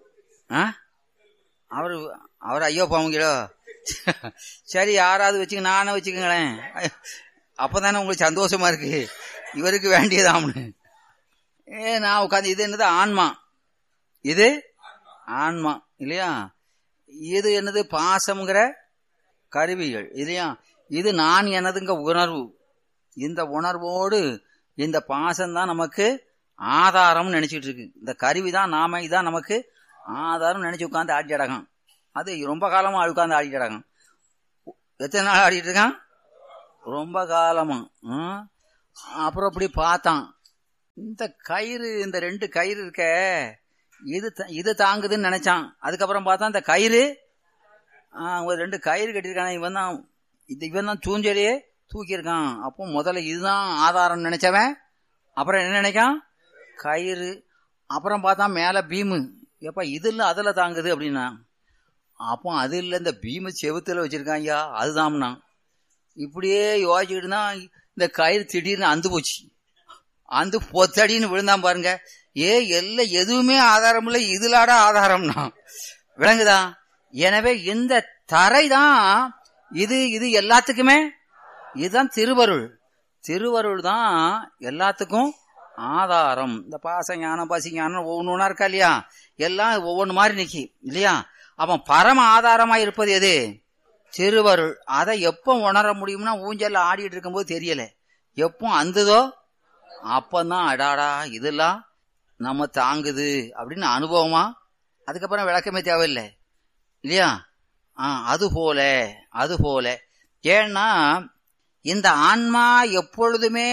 அவரு அவர் ஐயோ பாவங்களோ. சரி, யாராவது வச்சுக்க, நானே வச்சுக்கங்களேன். அப்பதானே உங்களுக்கு சந்தோஷமா இருக்கு. இவருக்கு வேண்டியதாம்னு ஏ நான் உட்காந்து. இது என்னது? ஆன்மா. இது ஆன்மா இல்லையா? இது என்னது? பாசம்ங்கிற கருவிகள் இல்லையா? இது நான் எனதுங்க உணர்வு. இந்த உணர்வோடு இந்த பாசம்தான் நமக்கு ஆதாரம் நினைச்சிட்டு இருக்கு. இந்த கருவிதான் நாம, இதான் நமக்கு ஆதாரம் நினைச்சு உட்காந்து ஆடி அடகம். அது ரொம்ப காலமா உட்காந்து ஆடிட்டு அடகம். எத்தனை நாள் ஆடிட்டு இருக்கான்? ரொம்ப காலமா. அப்புறம் அப்படி பார்த்தான், இந்த கயிறு, இந்த ரெண்டு கயிறு இருக்க, இது இது தாங்குதுன்னு நினைச்சான். அதுக்கப்புறம் பார்த்தா இந்த கயிறு ஒரு ரெண்டு கயிறு கட்டியிருக்கான, இவன் தான் இது இவன் தான் தூஞ்சலையே தூக்கியிருக்கான். அப்போ முதல்ல இதுதான் ஆதாரம் நினைச்சவன் அப்புறம் என்ன நினைக்கான், கயிறு. அப்புறம் பார்த்தா மேல பீமு, எப்ப இது இல்ல அதுல தாங்குது அப்படின்னா, அப்போ அது இல்ல இந்த பீமு செவுத்துல வச்சிருக்கான், ஐயா அதுதான்னா. இப்படியே யோசிச்சுக்கிட்டு தான் இந்த கயிறு திடீர்னு அந்து போச்சு. அந்து பொத்தடின்னு விழுந்தான் பாருங்க. ஏ எல்ல எதுவுமே ஆதாரம் இல்லை, இதுலாடா ஆதாரம்னா விளங்குதா? எனவே இந்த தரை தான் இது இது எல்லாத்துக்குமே இதுதான் திருவருள். திருவருள் தான் எல்லாத்துக்கும் ஆதாரம். இந்த பாச ஞானம் பசி ஞானம் ஒவ்வொன்று ஒன்றா இருக்கா இல்லையா, எல்லாம் ஒவ்வொன்று மாதிரி நிக்கி இல்லையா. அவன் பரம ஆதாரமா இருப்பது எது? திருவருள். அதை எப்போ உணர முடியும்னா ஊஞ்சல்ல ஆடிட்டு இருக்கும்போது தெரியல, எப்போ அந்ததோ அப்பந்தான் அடாடா இதெல்லாம் நம்ம தாங்குது அப்படின்னு அனுபவமா. அதுக்கப்புறம் விளக்கமே தேவையில்லை இல்லையா. ஆஹ் அது போல அது போல ஏன்னா இந்த ஆன்மா எப்பொழுதுமே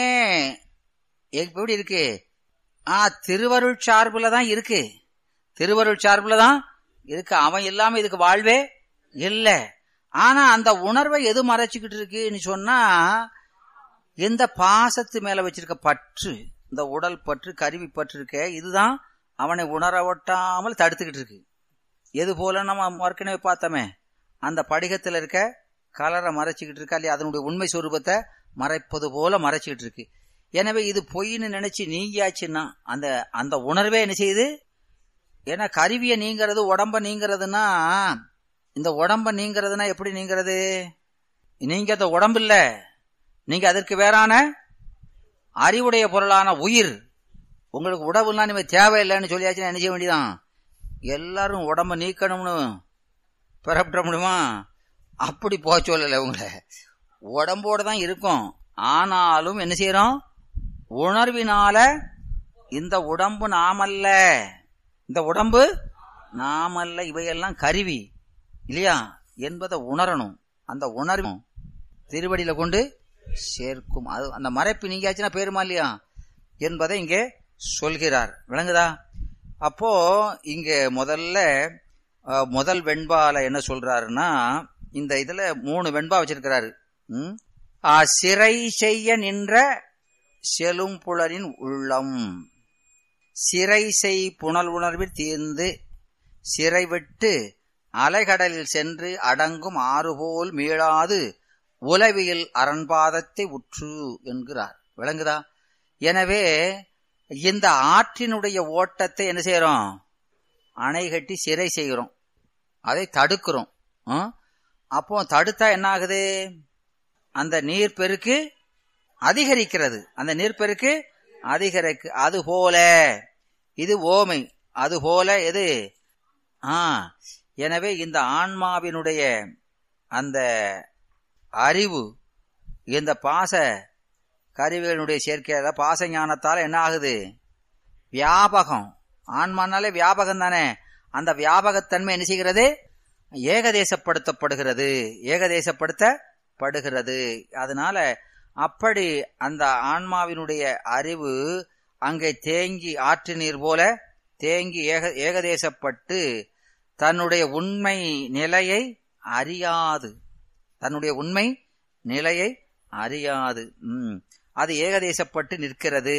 எப்படி இருக்கு, ஆஹ் திருவருள் சார்புல தான் இருக்கு. திருவருள் சார்புல தான் இருக்கு. அவன் இல்லாம இதுக்கு வாழ்வே இல்லை. ஆனா அந்த உணர்வை எது மறைச்சுக்கிட்டு இருக்குன்னு சொன்னா, இந்த பாசத்து மேல வச்சிருக்க பற்று, இந்த உடல் பற்று கருவி பற்று இருக்க, இதுதான் அவனை உணர ஒட்டாமல் தடுத்துக்கிட்டு இருக்கு. எது போல நம்ம ஏற்கனவே பார்த்தோமே, அந்த படிகத்துல இருக்க கலரை மறைச்சுக்கிட்டு இருக்கா இல்லையா, அதனுடைய உண்மை சொரூபத்தை மறைப்பது போல மறைச்சுக்கிட்டு இருக்கு. எனவே இது பொய்ன்னு நினைச்சு நீங்கியாச்சுன்னா அந்த அந்த உணர்வே என்ன செய்யுது. ஏன்னா கருவியை நீங்கிறது உடம்ப நீங்கிறதுனா, இந்த உடம்ப நீங்கிறதுனா எப்படி நீங்கிறது? நீங்க அந்த உடம்பு இல்ல, நீங்க அதற்கு வேறான அறிவுடைய பொருளான உயிர். உங்களுக்கு உடம்புலாம் நீங்க தேவையில்லைன்னு சொல்லியாச்சுன்னா என்ன செய்ய வேண்டியதான், எல்லாரும் உடம்ப நீக்கணும்னு பெறப்பட முடியுமா? அப்படி போக சொல்லல, உங்களை உடம்போட தான் இருக்கும். ஆனாலும் என்ன செய்யறோம், உணர்வினால இந்த உடம்பு நாமல்ல, இந்த உடம்பு நாமல்ல, இவையெல்லாம் கருவி இல்லையா என்பதை உணரணும். அந்த உணர்வு திருவடியில கொண்டு சேர்க்கும். அது அந்த மறைப்பு நீங்கியாச்சுன்னா பேருமா இல்லையா என்பதை இங்கே சொல்கிறார். விளங்குதா? அப்போ இங்க முதல்ல முதல் வெண்பால என்ன சொல்றாருன்னா, இந்த இதுல மூணு வெண்பா வச்சிருக்கிறாரு. உம் சிறை செய்ய நின்ற செலும் புலரின் உள்ளம், சிறை செய் புனல் உணர்வில் தீர்ந்து சிறை விட்டு அலைகடலில் சென்று அடங்கும் ஆறுபோல் மீளாது உலவியல் அரண்பாதத்தை உற்று என்கிறார். விளங்குதா? எனவே இந்த ஆற்றினுடைய ஓட்டத்தை என்ன செய்யறோம், அணை கட்டி சிறை செய்கிறோம், அதை தடுக்கிறோம். அப்போ தடுத்தா என்ன ஆகுது, அந்த நீர்பெருக்கு அதிகரிக்கிறது, அந்த நீர்பெருக்கு அதிகரிக்கு. அது போல இது ஓமை, அது போல எது ஆஹ் எனவே இந்த ஆன்மாவினுடைய அந்த அறிவு இந்த பாச கருவிகளுடைய சேர்க்கையால பாச ஞானத்தால என்ன ஆகுது, வியாபகம். ஆன்மானாலே வியாபகம் தானே, அந்த வியாபகத்தன்மை என்ன செய்கிறது, ஏகதேசப்படுத்தப்படுகிறது, ஏகதேசப்படுத்தப்படுகிறது. அதனால அப்படி அந்த ஆன்மாவினுடைய அறிவு அங்கே தேங்கி ஆற்று நீர் போல தேங்கி ஏக ஏகதேசப்பட்டு தன்னுடைய உண்மை நிலையை அறியாது, தன்னுடைய உண்மை நிலையை அறியாது. உம் அது ஏகதேசப்பட்டு நிற்கிறது.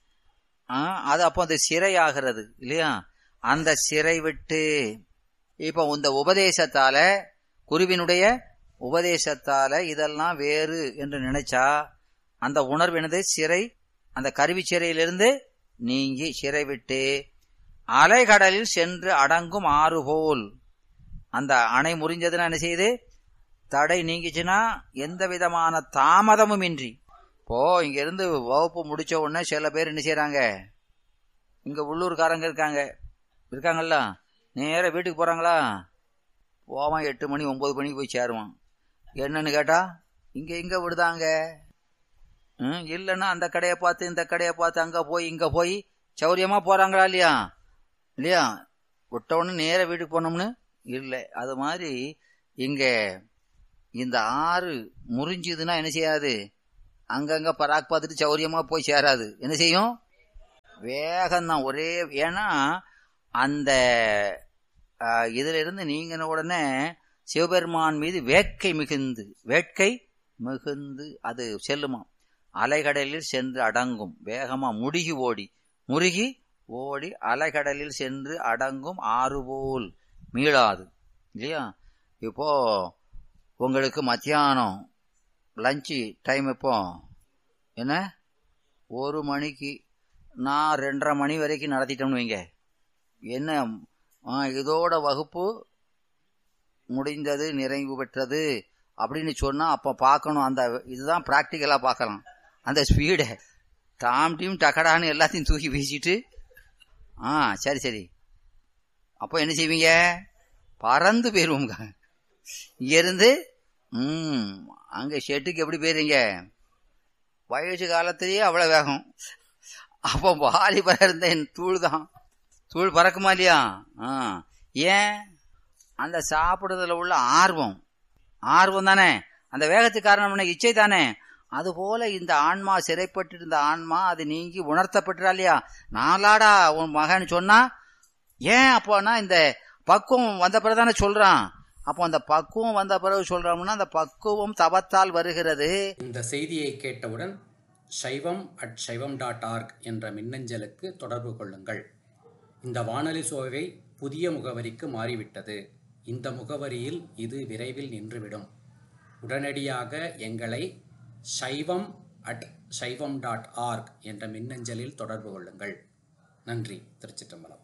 அது அப்போ அந்த சிறையாகிறது இல்லையா. அந்த சிறை விட்டு இப்ப இந்த உபதேசத்தால, குருவினுடைய உபதேசத்தால இதெல்லாம் வேறு என்று நினைச்சா அந்த உணர்வினது சிறை, அந்த கருவி சிறையிலிருந்து நீங்கி சிறை விட்டு அலைகடலில் சென்று அடங்கும் ஆறு போல், அந்த அணை முறிஞ்சதுன்னா என்ன செய்யுது, தடை நீங்கிச்சுன்னா எந்த விதமான தாமதமும் இன்றி. இப்போ இங்க இருந்து வகுப்பு முடிச்ச உடனே சில பேர் என்ன செய்யறாங்க, இங்க உள்ளூர்காரங்க இருக்காங்க இருக்காங்கல்ல, நேர வீட்டுக்கு போறாங்களா, போவான் எட்டு மணி ஒன்பது மணிக்கு போய் சேருவான். என்னன்னு கேட்டா இங்க இங்க விடுதாங்க, இல்லைன்னா அந்த கடையை பார்த்து இந்த கடையை பார்த்து அங்க போய் இங்க போய் சௌரியமா போறாங்களா இல்லையா இல்லையா விட்டவொன்னு நேர வீட்டுக்கு போனோம்னு இல்லை. அது மாதிரி இங்க இந்த ஆறு முறிஞ்சுதுன்னா என்ன செய்யாது, அங்கங்க பராக் பார்த்துட்டு சௌரியமா போய் சேராது. என்ன செய்யும்? வேகம்தான் ஒரே. ஏன்னா அந்த இதுல இருந்து நீங்கின உடனே சிவபெருமான் மீது வேட்கை மிகுந்து வேட்கை மிகுந்து அது செல்லுமா. அலைகடலில் சென்று அடங்கும் வேகமா முடுகி ஓடி முருகி ஓடி அலைகடலில் சென்று அடங்கும் ஆறு போல் மீளாது இல்லையா. இப்போ உங்களுக்கு மத்தியானம் லஞ்சு டைம் இப்போ என்ன ஒரு மணிக்கு நான் ரெண்டரை மணி வரைக்கும் நடத்திட்டோம்னு வைங்க. என்ன இதோட வகுப்பு முடிந்தது நிறைவு பெற்றது அப்படின்னு சொன்னா அப்ப பார்க்கணும். அந்த இதுதான் பிராக்டிக்கலா பார்க்கலாம். அந்த ஸ்பீடை டாம் டீம் டக்கடான்னு எல்லாத்தையும் தூக்கி வீசிட்டு ஆ சரி சரி அப்போ என்ன செய்வீங்க? பறந்து போயிருவோங்க இங்க இருந்து. ம் அங்க ஷெட்டுக்கு எப்படி போயிருங்க? வயசு காலத்திலேயே அவ்வளவு வேகம். அப்போ வாலிபர இருந்த தூள் தான். தூள் பறக்குமா இல்லையா? ஆ ஏன்? அந்த சாப்பிடுறதுல உள்ள ஆர்வம் ஆர்வம் தானே அந்த வேகத்துக்கு காரணம். இச்சை தானே. அதுபோல இந்த ஆன்மா சிறைப்பட்டு இருந்த ஆன்மா அது நீங்கி உணர்த்தப்பட்டுறா இல்லையா? நாளாடா உன் மகன் சொன்னா ஏன் அப்போனா இந்த பக்குவம் வந்த பிறகுதானே சொல்றான். அப்போ அந்த பக்குவம் வந்த பிறகு சொல்றோம்னா அந்த பக்குவம் தவத்தால் வருகிறது. இந்த செய்தியை கேட்டவுடன் சைவம் அட் சைவம் டாட் ஆர்க் என்ற மின்னஞ்சலுக்கு தொடர்பு கொள்ளுங்கள். இந்த வானொலி சோவை புதிய முகவரிக்கு மாறிவிட்டது. இந்த முகவரியில் இது விரைவில் நின்றுவிடும். உடனடியாக எங்களை சைவம் அட் சைவம் டாட் ஆர்க் என்ற மின்னஞ்சலில் தொடர்பு கொள்ளுங்கள். நன்றி. திருச்சிற்றம்பலம்.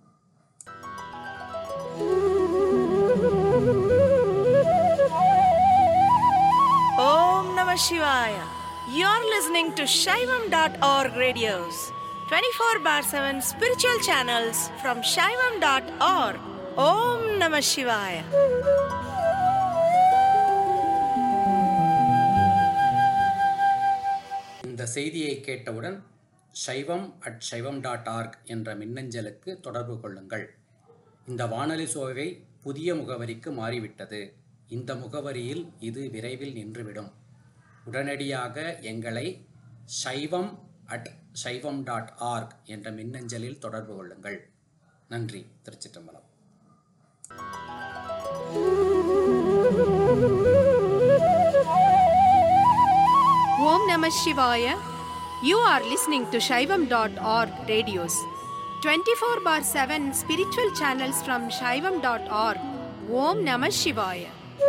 Om Namah Shivaya. You're listening to Shaivam dot org radios, twenty-four bar seven spiritual channels from Shaivam dot org. Om Namah Shivaya. இந்த செய்தியை கேட்டவுடன் சைவம் அட் சைவம் டாட் ஆர்க் என்ற மின்னஞ்சலுக்கு தொடர்பு கொள்ளுங்கள். இந்த வானொலி சோவை புதிய முகவரிக்கு மாறிவிட்டது. இந்த முகவரியில் இது விரைவில் நின்றுவிடும். உடனடியாக எங்களை சைவம் அட் சைவம் டாட் ஆர்க் என்ற மின்னஞ்சலில் தொடர்பு கொள்ளுங்கள். நன்றி. திருச்சிற்றம்பலம். Om Namah Shivaya. You are listening to Shaivam dot org radios, twenty-four bar seven spiritual channels from Shaivam dot org. Om Namah Shivaya.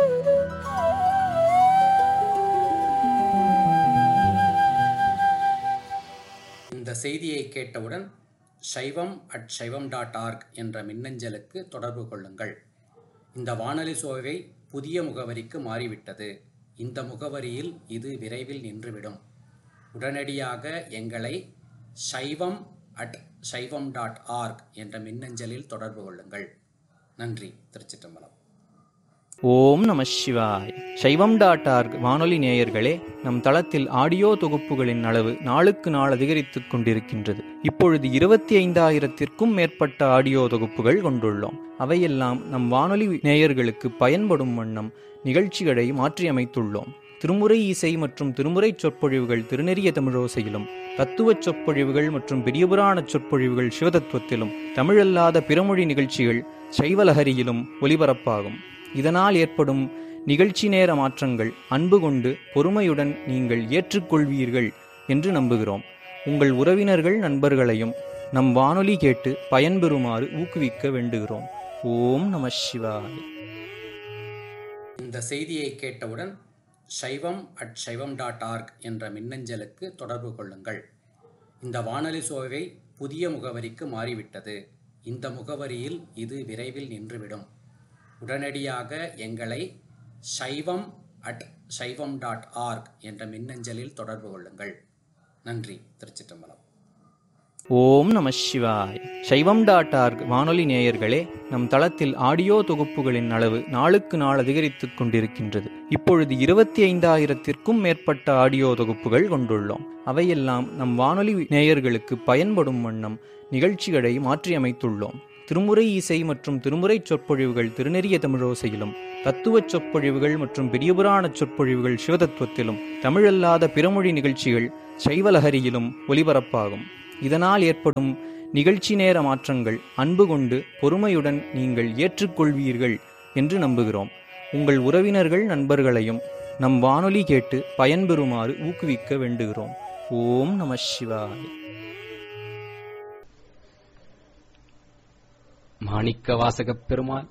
இந்த செய்தியை கேட்டவுடன் சைவம் அட் சைவம் டாட் ஆர்க் என்ற மின்னஞ்சலுக்கு தொடர்பு கொள்ளுங்கள். இந்த வானொலி சோவை புதிய முகவரிக்கு மாறிவிட்டது. இந்த முகவரியில் இது விரைவில் நின்றுவிடும். உடனடியாக எங்களை சைவம் அட் சைவம் டாட் ஆர்க் என்ற மின்னஞ்சலில் தொடர்பு கொள்ளுங்கள். நன்றி. திருச்சிற்றம்பலம். ஓம் நம சிவாய். சைவம் டாட் ஆர்க் வானொலி நேயர்களே, நம் தளத்தில் ஆடியோ தொகுப்புகளின் அளவு நாளுக்கு நாள் அதிகரித்துக் கொண்டிருக்கின்றது. இப்பொழுது இருபத்தி ஐந்தாயிரத்திற்கும் மேற்பட்ட ஆடியோ தொகுப்புகள் கொண்டுள்ளோம். அவையெல்லாம் நம் வானொலி நேயர்களுக்கு பயன்படும் வண்ணம் நிகழ்ச்சிகளை மாற்றியமைத்துள்ளோம். திருமுறை இசை மற்றும் திருமுறை சொற்பொழிவுகள் திருநெறிய தமிழோசையிலும், தத்துவச் சொற்பொழிவுகள் மற்றும் பெரியபுராண சொற்பொழிவுகள் சிவதத்துவத்திலும், தமிழல்லாத பிறமொழி நிகழ்ச்சிகள் சைவலஹரியிலும் ஒலிபரப்பாகும். இதனால் ஏற்படும் நிகழ்ச்சி நேர மாற்றங்கள் அன்பு கொண்டு பொறுமையுடன் நீங்கள் ஏற்றுக்கொள்வீர்கள் என்று நம்புகிறோம். உங்கள் உறவினர்கள் நண்பர்களையும் நம் வானொலி கேட்டு பயன்பெறுமாறு ஊக்குவிக்க வேண்டுகிறோம். ஓம் நம சிவாய். இந்த செய்தியை கேட்டவுடன் சைவம் அட் சைவம் டாட் ஆர்க் என்ற மின்னஞ்சலுக்கு தொடர்பு கொள்ளுங்கள். இந்த வானொலி சோவை புதிய முகவரிக்கு மாறிவிட்டது. இந்த முகவரியில் இது விரைவில் நின்றுவிடும். உடனடியாக எங்களை சைவம் அட் சைவம் டாட் ஆர்க் என்ற மின்னஞ்சலில் தொடர்பு கொள்ளுங்கள். நன்றி. திருச்சிற்றம்பலம். ஓம் நம சிவாய். சைவம் டாட் ஆர்க் வானொலி நேயர்களே, நம் தளத்தில் ஆடியோ தொகுப்புகளின் அளவு நாளுக்கு நாள் அதிகரித்துக் கொண்டிருக்கின்றது. இப்பொழுது இருபத்தி ஐந்தாயிரத்திற்கும் மேற்பட்ட ஆடியோ தொகுப்புகள் கொண்டுள்ளோம். அவையெல்லாம் நம் வானொலி நேயர்களுக்கு பயன்படும் வண்ணம் நிகழ்ச்சிகளை மாற்றியமைத்துள்ளோம். திருமுறை இசை மற்றும் திருமுறை சொற்பொழிவுகள் திருநெறிய தமிழோசையிலும், தத்துவச் சொற்பொழிவுகள் மற்றும் பெரியபுராண சொற்பொழிவுகள் சிவதத்துவத்திலும், தமிழல்லாத பிறமொழி நிகழ்ச்சிகள் சைவலஹரியிலும் ஒலிபரப்பாகும். இதனால் ஏற்படும் நிகழ்ச்சி நேர மாற்றங்கள் அன்பு கொண்டு பொறுமையுடன் நீங்கள் ஏற்றுக்கொள்வீர்கள் என்று நம்புகிறோம். உங்கள் உறவினர்கள் நண்பர்களையும் நம் வானொலி கேட்டு பயன்பெறுமாறு ஊக்குவிக்க வேண்டுகிறோம். ஓம் நம சிவாய. மாணிக்க வாசகப் பெருமான்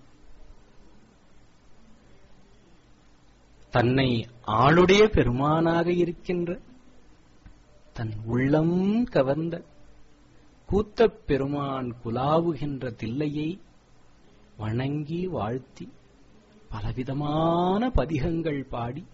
தன்னை ஆளுடைய பெருமானாக இருக்கின்ற தன் உள்ளம் கவர்ந்த கூத்தப் பெருமான் குலாவுகின்ற தில்லையை வணங்கி வாழ்த்தி பலவிதமான பதிகங்கள் பாடி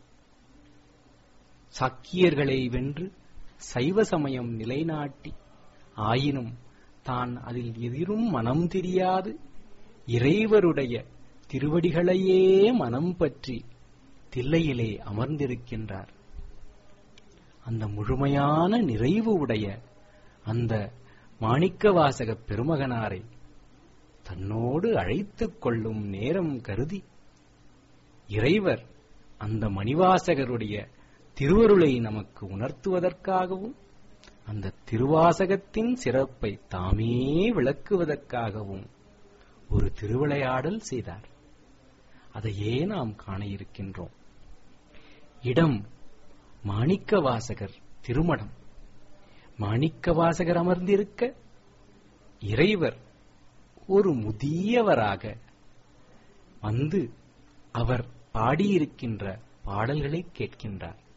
சாக்கியர்களை வென்று சைவ சமயம் நிலைநாட்டி, ஆயினும் தான் அதில் எதிரும் மனம் தெரியாது இறைவருடைய திருவடிகளையே மனம் பற்றி தில்லையிலே அமர்ந்திருக்கின்றார். அந்த முழுமையான நிறைவு உடைய அந்த மாணிக்கவாசக பெருமகனாரை தன்னோடு அழைத்துக் கொள்ளும் நேரம் கருதி இறைவர் அந்த மணிவாசகருடைய திருவருளை நமக்கு உணர்த்துவதற்காகவும், அந்த திருவாசகத்தின் சிறப்பை தாமே விளக்குவதற்காகவும் ஒரு திருவிளையாடல் செய்தார். அதையே நாம் காண இருக்கின்றோம். இடம் மாணிக்கவாசகர் திருமடம். மாணிக்கவாசகர் அமர்ந்திருக்க இறைவர் ஒரு முதியவராக வந்து அவர் பாடியிருக்கின்ற பாடல்களை கேட்கின்றார்.